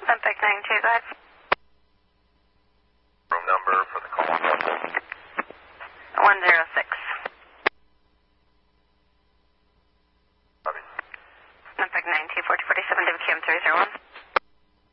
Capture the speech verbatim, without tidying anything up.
Olympic nine two, go ahead. Room number for the call. one zero six.